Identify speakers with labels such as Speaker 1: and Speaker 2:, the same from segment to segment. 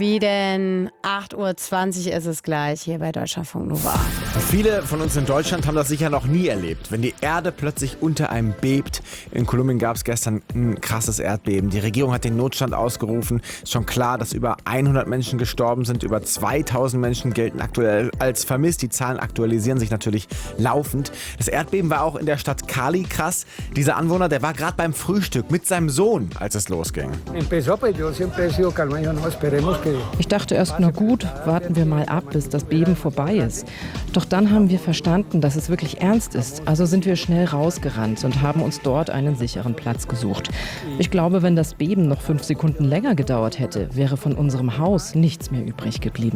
Speaker 1: Wie denn? 8:20 Uhr ist es gleich hier bei Deutschlandfunk Nova.
Speaker 2: Viele von uns in Deutschland haben das sicher noch nie erlebt, wenn die Erde plötzlich unter einem bebt. In Kolumbien gab es gestern ein krasses Erdbeben. Die Regierung hat den Notstand ausgerufen. Ist schon klar, dass über 100 Menschen gestorben sind. Über 2000 Menschen gelten aktuell als vermisst. Die Zahlen aktualisieren sich natürlich laufend. Das Erdbeben war auch in der Stadt Cali krass. Dieser Anwohner, der war gerade beim Frühstück mit seinem Sohn, als es losging.
Speaker 3: Ich dachte erst, na gut, warten wir mal ab, bis das Beben vorbei ist. Doch dann haben wir verstanden, dass es wirklich ernst ist. Also sind wir schnell rausgerannt und haben uns dort einen sicheren Platz gesucht. Ich glaube, wenn das Beben noch 5 Sekunden länger gedauert hätte, wäre von unserem Haus nichts mehr übrig geblieben.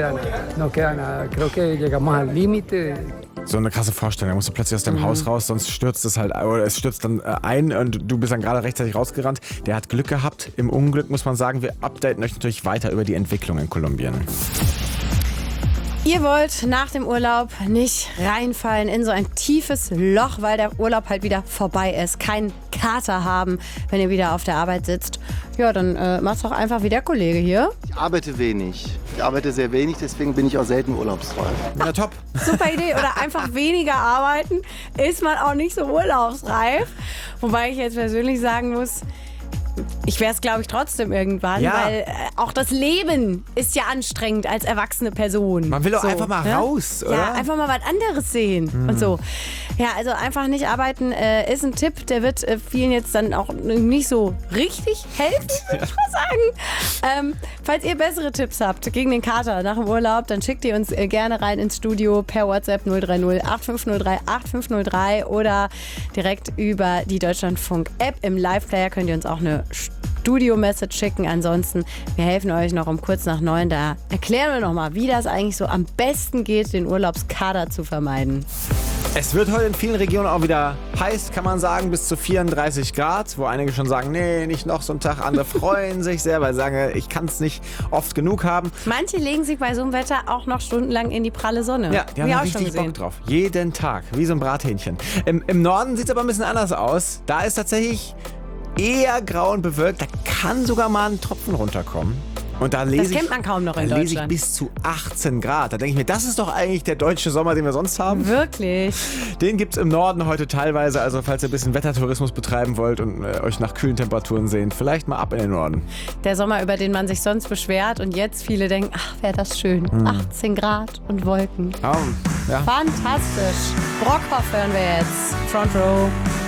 Speaker 2: So eine krasse Vorstellung. Da musst du plötzlich aus dem Haus raus, sonst stürzt es halt, oder es stürzt dann ein und du bist dann gerade rechtzeitig rausgerannt. Der hat Glück gehabt. Im Unglück muss man sagen, wir updaten euch natürlich weiter über die Entwicklung in Kolumbien.
Speaker 1: Ihr wollt nach dem Urlaub nicht reinfallen in so ein tiefes Loch, weil der Urlaub halt wieder vorbei ist. Keinen Kater haben, wenn ihr wieder auf der Arbeit sitzt. Ja, dann macht's doch einfach wie der Kollege hier.
Speaker 4: Ich arbeite wenig. Ich arbeite sehr wenig, deswegen bin ich auch selten urlaubsfrei.
Speaker 2: Ja, top.
Speaker 1: Super Idee. Oder einfach weniger arbeiten, ist man auch nicht so urlaubsreif. Wobei ich jetzt persönlich sagen muss, ich wäre es, glaube ich, trotzdem irgendwann,
Speaker 2: Ja.
Speaker 1: weil auch das Leben ist ja anstrengend als erwachsene Person.
Speaker 2: Man will doch
Speaker 1: so,
Speaker 2: einfach mal
Speaker 1: ne?
Speaker 2: raus, oder?
Speaker 1: Ja, einfach mal was anderes sehen und so. Ja, also einfach nicht arbeiten ist ein Tipp, der wird vielen jetzt dann auch nicht so richtig helfen, würde ich mal sagen. Falls ihr bessere Tipps habt gegen den Kater nach dem Urlaub, dann schickt ihr uns gerne rein ins Studio per WhatsApp 030 8503 8503 oder direkt über die Deutschlandfunk-App. Im Live-Player könnt ihr uns auch eine Studio-Message schicken. Ansonsten, wir helfen euch noch um kurz nach 9. Da erklären wir nochmal, wie das eigentlich so am besten geht, den Urlaubskater zu vermeiden.
Speaker 2: Es wird heute in vielen Regionen auch wieder heiß, kann man sagen, bis zu 34 Grad, wo einige schon sagen, nee, nicht noch so ein Tag. Andere freuen sich sehr, weil sie sagen, ich kann es nicht oft genug haben.
Speaker 1: Manche legen sich bei so einem Wetter auch noch stundenlang in die pralle Sonne.
Speaker 2: Ja, die haben
Speaker 1: auch
Speaker 2: richtig
Speaker 1: schon gesehen.
Speaker 2: Bock drauf. Jeden Tag, wie so ein Brathähnchen. Im Norden sieht es aber ein bisschen anders aus. Da ist tatsächlich eher grau und bewölkt. Da kann sogar mal ein Tropfen runterkommen. Und da
Speaker 1: Das kennt man kaum noch in
Speaker 2: lese ich
Speaker 1: Deutschland.
Speaker 2: bis zu 18 Grad. Da denke ich mir, das ist doch eigentlich der deutsche Sommer, den wir sonst haben.
Speaker 1: Wirklich.
Speaker 2: Den gibt es im Norden heute teilweise. Also falls ihr ein bisschen Wettertourismus betreiben wollt und euch nach kühlen Temperaturen sehnt, vielleicht mal ab in den Norden.
Speaker 1: Der Sommer, über den man sich sonst beschwert und jetzt viele denken, ach, wäre das schön. 18 Grad und Wolken.
Speaker 2: Ja.
Speaker 1: Fantastisch. Brockhoff hören wir jetzt. Front Row.